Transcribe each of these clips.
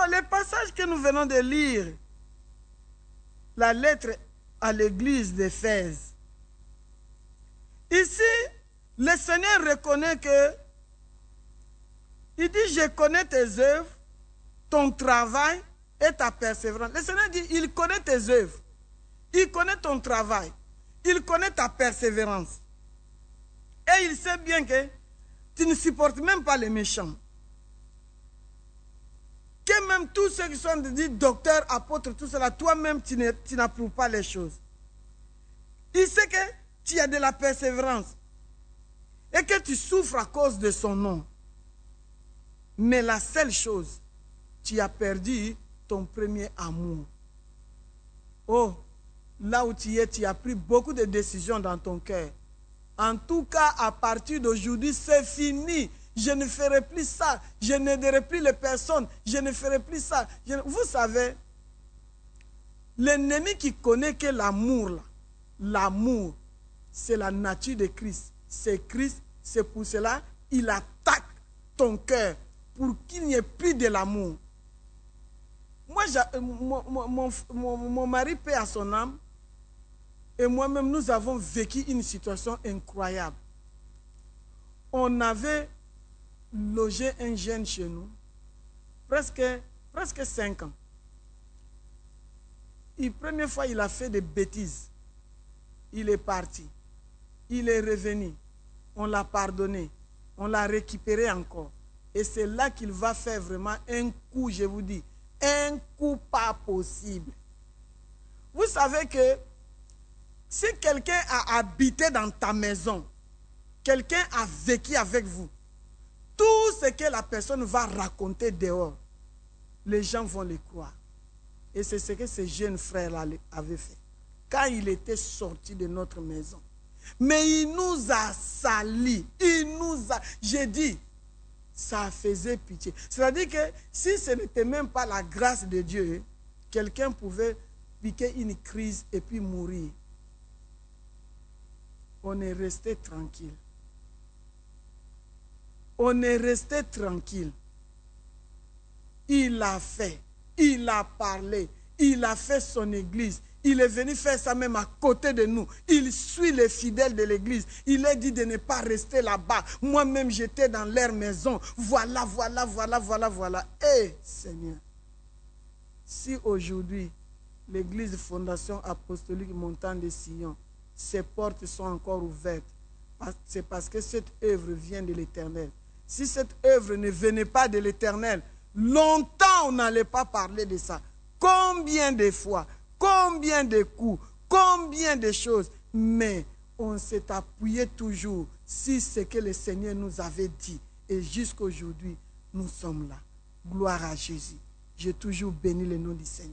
le passage que nous venons de lire, la lettre à l'église d'Éphèse. Ici, le Seigneur reconnaît que, il dit, je connais tes œuvres, ton travail et ta persévérance. Le Seigneur dit, il connaît tes œuvres, il connaît ton travail, il connaît ta persévérance. Et il sait bien que tu ne supportes même pas les méchants. Que même tous ceux qui sont dits docteurs, apôtres, tout cela, toi-même, tu n'approuves pas les choses. Il sait que tu as de la persévérance et que tu souffres à cause de son nom. Mais la seule chose, tu as perdu ton premier amour. Oh, là où tu es, tu as pris beaucoup de décisions dans ton cœur. En tout cas, à partir d'aujourd'hui, c'est fini. Je ne ferai plus ça. Je n'aiderai plus les personnes. Je ne ferai plus ça. Vous savez, l'ennemi qui connaît que l'amour, l'amour, c'est la nature de Christ. C'est Christ, c'est pour cela il attaque ton cœur pour qu'il n'y ait plus de l'amour. Moi, mon mari, paix à son âme, et moi-même, nous avons vécu une situation incroyable. On avait logé un jeune chez nous, presque 5 ans. La première fois, il a fait des bêtises. Il est parti. Il est revenu. On l'a pardonné. On l'a récupéré encore. Et c'est là qu'il va faire vraiment un coup, je vous dis, un coup pas possible. Vous savez que si quelqu'un a habité dans ta maison, quelqu'un a vécu avec vous, tout ce que la personne va raconter dehors, les gens vont le croire. Et c'est ce que ce jeune frère-là avait fait. Quand il était sorti de notre maison. Mais il nous a salis. J'ai dit, ça faisait pitié. C'est-à-dire que si ce n'était même pas la grâce de Dieu, quelqu'un pouvait piquer une crise et puis mourir. On est resté tranquille. On est resté tranquille. Il a fait, il a parlé, il a fait son église. Il est venu faire ça même à côté de nous. Il suit les fidèles de l'église. Il a dit de ne pas rester là-bas. Moi-même, j'étais dans leur maison. Voilà. Eh, Seigneur, si aujourd'hui, l'église Fondation Apostolique Montagne de Sion, ses portes sont encore ouvertes, c'est parce que cette œuvre vient de l'Éternel. Si cette œuvre ne venait pas de l'Éternel, longtemps on n'allait pas parler de ça. Combien de fois, combien de coups, combien de choses, mais on s'est appuyé toujours sur ce que le Seigneur nous avait dit. Et jusqu'aujourd'hui, nous sommes là. Gloire à Jésus. J'ai toujours béni le nom du Seigneur.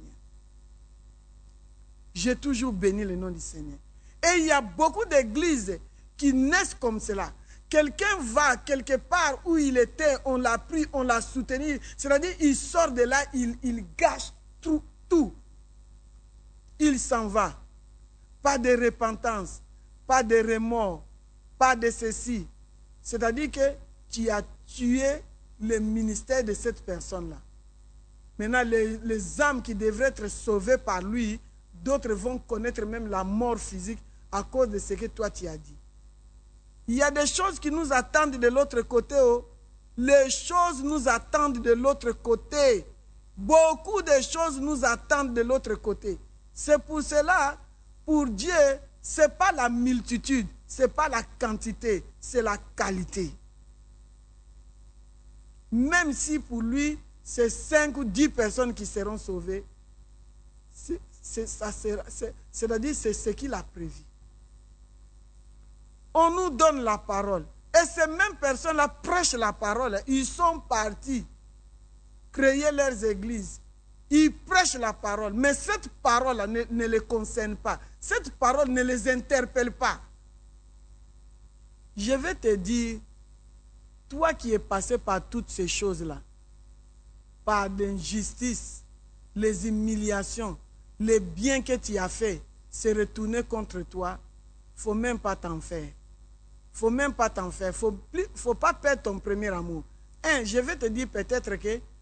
J'ai toujours béni le nom du Seigneur. Et il y a beaucoup d'églises qui naissent comme cela. Quelqu'un va quelque part où il était, on l'a pris, on l'a soutenu. C'est-à-dire, il sort de là, il gâche tout. Il s'en va. Pas de repentance, pas de remords, pas de ceci. C'est-à-dire que tu as tué le ministère de cette personne-là. Maintenant, les âmes qui devraient être sauvées par lui, d'autres vont connaître même la mort physique à cause de ce que toi tu as dit. Il y a des choses qui nous attendent de l'autre côté. Oh. Les choses nous attendent de l'autre côté. Beaucoup de choses nous attendent de l'autre côté. C'est pour cela, pour Dieu, ce n'est pas la multitude, ce n'est pas la quantité, c'est la qualité. Même si pour lui, c'est 5 ou 10 personnes qui seront sauvées, c'est-à-dire c'est ce qu'il a prévu. On nous donne la parole. Et ces mêmes personnes-là prêchent la parole. Ils sont partis créer leurs églises. Ils prêchent la parole. Mais cette parole-là ne les concerne pas. Cette parole ne les interpelle pas. Je vais te dire, toi qui es passé par toutes ces choses-là, par l'injustice, les humiliations, les biens que tu as faits, se retourner contre toi, il ne faut même pas t'en faire. Il ne faut même pas t'en faire. Il ne faut pas perdre ton premier amour. Je vais te dire peut-être que